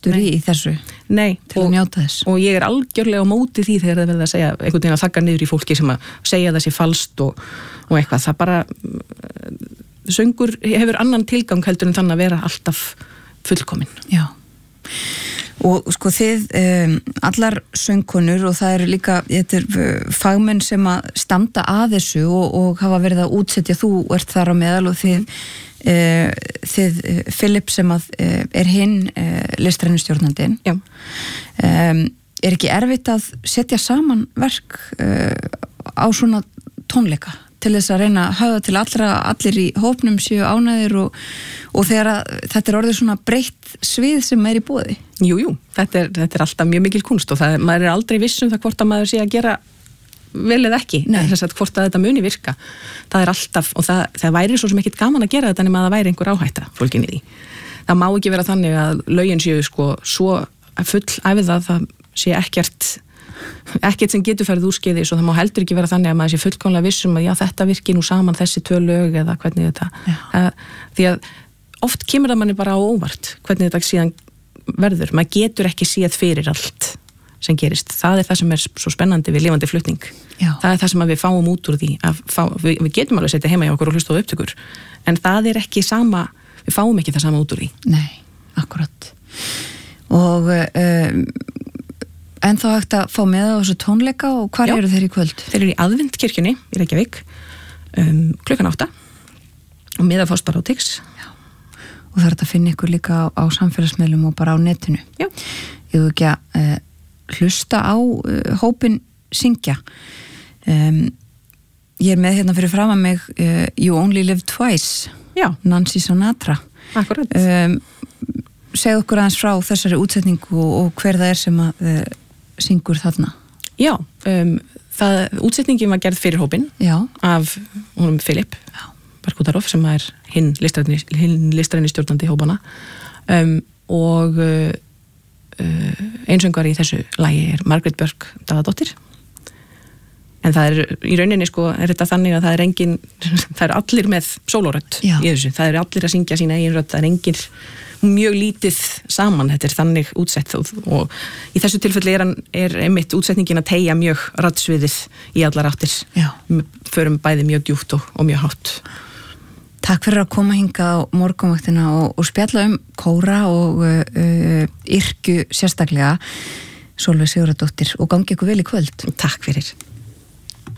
þáttur í þessu. Nei, til að njóta þess. Og ég algjörlega á móti því þegar það verður að segja einhvern veginn að þagga niður í fólki sem að segja þessi falskt og eitthvað. Það bara, söngur hefur annan tilgang heldur en þannig að vera alltaf fullkomin. Já. Og sko þið, allar söngkonur og það eru líka, þetta er fagmenn sem að standa að þessu og hafa verið að útsetja, þú ert þar á meðal og þið Philip sem að er hinn listræni stjórnandinn. Já. Er ekki erfitt að setja saman verk á svona tónleika til þess að reyna að hafa til allir í hópnum séu ánægðir og þegar þetta er orðið svona breytt svið sem er í boði? Jú, þetta er alltaf mjög mikil kunst og maður er aldrei viss það hvort að maður sé að gera vel eða ekki, þess að hvort að þetta muni virka. Það er alltaf, og það væri svo sem ekkit gaman að gera þetta nema að það væri einhver áhætta fólkin í því. Það má ekki vera þannig að lögin séu sko svo full æfið að það sé ekkert sem getur farið úrskeiðis og það má heldur ekki vera þannig að maður sé fullkomlega vissum að já, þetta virki nú saman þessi tvö lög eða hvernig þetta því að oft kemur það manni bara á óvart hvernig þetta síðan verður, maður getur ekki séð fyrir allt sem gerist, það er það sem er svo spennandi við lifandi flutning, það er það sem við fáum út úr því, við getum alveg setja heima í okkur og hlusta á upptökur en það er ekki sama, við fáum ekki það sama út úr því. Nei, akkurat og en þá hægt að fá með á þessu tónleika og hvar eru þeir í kvöld? Þeir eru í Aðventkirkjunni í Reykjavík 8:00 og miðað fást bara á Tix. Já. Og það er að finna ykkur líka á samfélagsmiðlum og bara á netinu. Já. Ég þú ekki að hlusta á hópin syngja. Ég er með hérna fyrir fram að mig You Only Live Twice. Já. Nancy Sinatra. Akkurat. Segðu okkur aðeins frá þessari útsetningu og hver það er sem að syngur þarna. Já, útsetningin var gerð fyrir hópin af honum Philip Barkútarov sem er hinn listræni stjórnandi hópana og einsöngvar í þessu lagi er Margrét Björk Daðadóttir en það er í rauninni sko er þetta þannig að það er engin það er allir með sólórödd í þessu, það er allir að syngja sína eigin rödd, það er engin mjög lítið saman, þetta er þannig útsett og í þessu tilfelli er einmitt útsetningin að teygja mjög raddsviðið í allar áttir. Já. Förum bæði mjög djúpt og mjög hátt. Takk fyrir að koma hingað á morgunvaktina og spjalla kóra og yrkju sérstaklega Sólveig Sigurðardóttir og gangi ykkur vel í kvöld. Takk fyrir.